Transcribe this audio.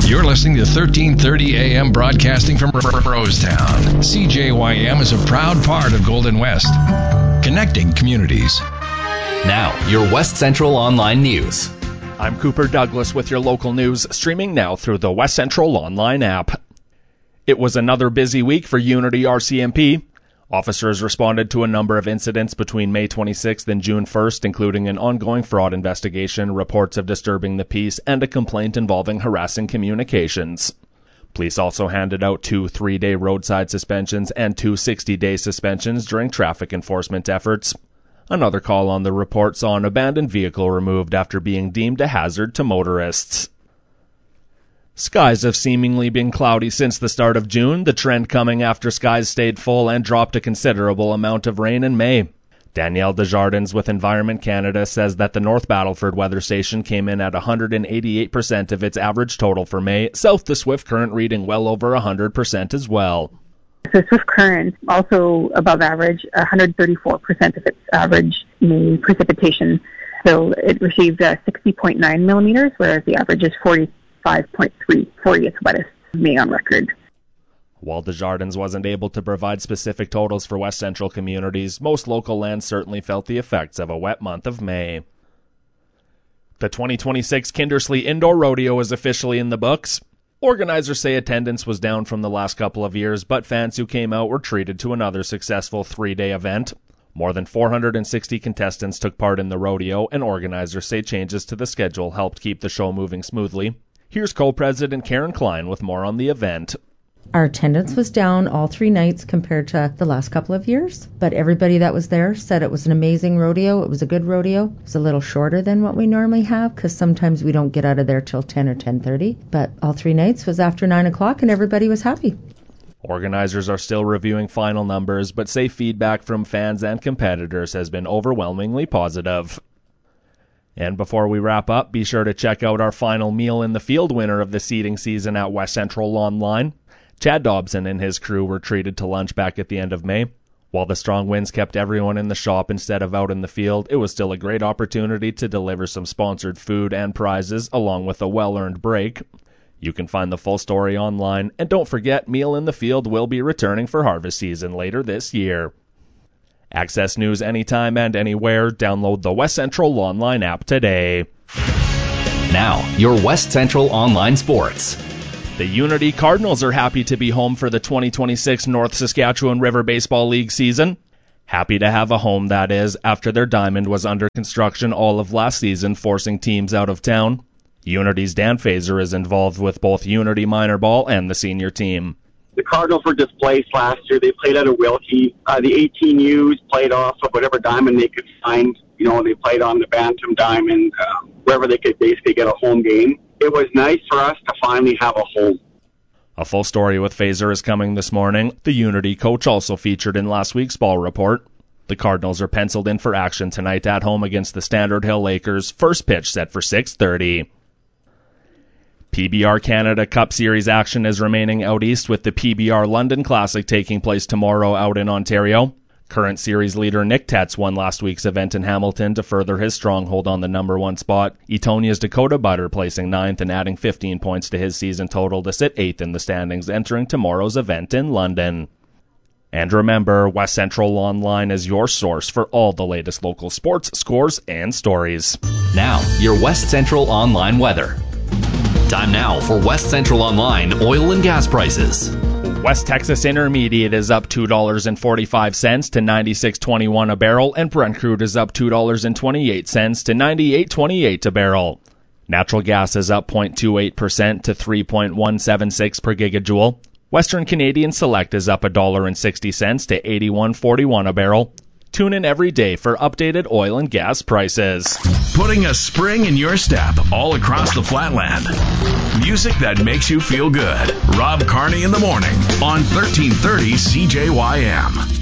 You're listening to 1330 AM broadcasting from Rosetown. CJYM is a proud part of Golden West, connecting communities. Now, your West Central Online News. I'm Cooper Douglas with your local news, streaming now through the West Central Online app. It was another busy week for Unity RCMP. Officers responded to a number of incidents between May 26th and June 1st, including an ongoing fraud investigation, reports of disturbing the peace, and a complaint involving harassing communications. Police also handed out 2 3-day roadside suspensions and 2 60-day suspensions during traffic enforcement efforts. Another call on the report saw an abandoned vehicle removed after being deemed a hazard to motorists. Skies have seemingly been cloudy since the start of June, the trend coming after skies stayed full and dropped a considerable amount of rain in May. Danielle Desjardins with Environment Canada says that the North Battleford weather station came in at 188% of its average total for May, south to Swift Current reading well over 100% as well. So Swift Current, also above average, 134% of its average May precipitation. So it received 60.9 millimeters, whereas the average is 45.3, 40th wettest May on record. While Desjardins wasn't able to provide specific totals for West Central communities, most local lands certainly felt the effects of a wet month of May. The 2026 Kindersley Indoor Rodeo is officially in the books. Organizers say attendance was down from the last couple of years, but fans who came out were treated to another successful 3-day event. More than 460 contestants took part in the rodeo, and organizers say changes to the schedule helped keep the show moving smoothly. Here's co-president Karen Klein with more on the event. Our attendance was down all 3 nights compared to the last couple of years, but everybody that was there said it was an amazing rodeo. It was a good rodeo. It was a little shorter than what we normally have because sometimes we don't get out of there till 10 or 10:30, but all 3 nights was after 9 o'clock and everybody was happy. Organizers are still reviewing final numbers, but say feedback from fans and competitors has been overwhelmingly positive. And before we wrap up, be sure to check out our final Meal in the Field winner of the seeding season at West Central Online. Chad Dobson and his crew were treated to lunch back at the end of May. While the strong winds kept everyone in the shop instead of out in the field, it was still a great opportunity to deliver some sponsored food and prizes along with a well-earned break. You can find the full story online, and don't forget Meal in the Field will be returning for harvest season later this year. Access news anytime and anywhere. Download the West Central Online app today. Now, your West Central Online Sports. The Unity Cardinals are happy to be home for the 2026 North Saskatchewan River Baseball League season. Happy to have a home, that is, after their diamond was under construction all of last season, forcing teams out of town. Unity's Dan Fazer is involved with both Unity Minor Ball and the senior team. The Cardinals were displaced last year. They played out of Wilkie. The 18Us played off of whatever diamond they could find. You know, they played on the Bantam diamond, wherever they could basically get a home game. It was nice for us to finally have a home. A full story with Fazer is coming this morning. The Unity coach also featured in last week's ball report. The Cardinals are penciled in for action tonight at home against the Standard Hill Lakers. First pitch set for 6:30. PBR Canada Cup Series action is remaining out east with the PBR London Classic taking place tomorrow out in Ontario. Current series leader Nick Tetz won last week's event in Hamilton to further his stronghold on the number 1 spot. Etonia's Dakota Butter placing 9th and adding 15 points to his season total to sit 8th in the standings entering tomorrow's event in London. And remember, West Central Online is your source for all the latest local sports, scores, and stories. Now, your West Central Online weather. Time now for West Central Online oil and gas prices. West Texas Intermediate is up $2.45 to $96.21 a barrel, and Brent crude is up $2.28 to $98.28 a barrel. Natural gas is up 0.28% to 3.176 per gigajoule. Western Canadian Select is up $1.60 to $81.41 a barrel. Tune in every day for updated oil and gas prices. Putting a spring in your step all across the Flatland. Music that makes you feel good. Rob Carney in the morning on 1330 CJYM.